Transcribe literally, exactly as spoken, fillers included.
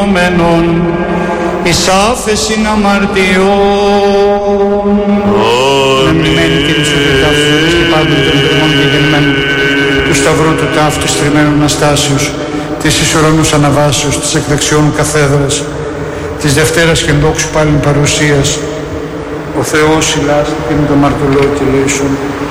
εις άφεσιν αμαρτιών. Μεμνημένη Κύριε του τάφου και πάντων των υπερμών και γενμένων του σταυρού του τάφου της τριμμένου Αναστάσεως, της εις ουρανούς αναβάσεως, της εκ δεξιών καθέδρας, της Δευτέρας και ενδόξου πάλιν παρουσίας, ο Θεός ηλάστη και με το μαρτωλό και λέησον.